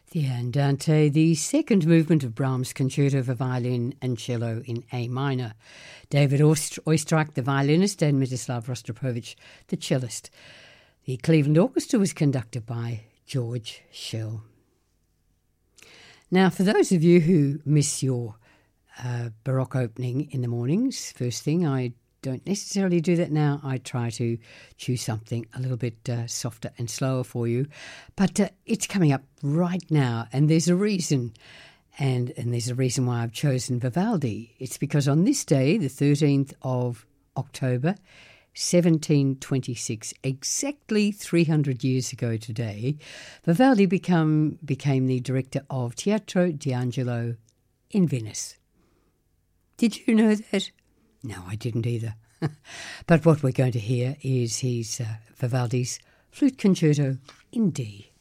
The Andante, the second movement of Brahms' Concerto for Violin and Cello in A minor. David Oistrakh, the violinist, and Mstislav Rostropovich, the cellist. The Cleveland Orchestra was conducted by George Schell. Now, for those of you who miss your Baroque opening in the mornings, first thing, I don't necessarily do that now. I try to choose something a little bit softer and slower for you. But it's coming up right now, and there's a reason. And there's a reason why I've chosen Vivaldi. It's because on this day, the 13th of October, 1726, exactly 300 years ago today, Vivaldi became the director of Teatro d'Angelo in Venice. Did you know that? No, I didn't either. But what we're going to hear is Vivaldi's Flute Concerto in D.